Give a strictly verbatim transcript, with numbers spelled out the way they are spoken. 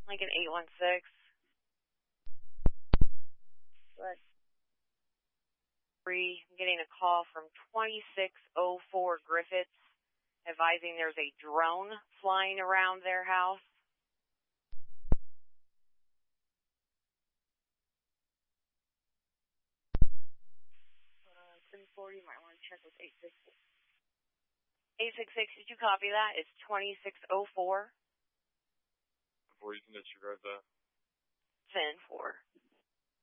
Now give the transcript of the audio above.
like an eight one six. But I'm getting a call from twenty-six oh four Griffiths advising there's a drone flying around their house. Uh, ten forty, might want to check with eight six six. eight six six, did you copy that? It's twenty-six oh four. Before you can disregard that. ten four.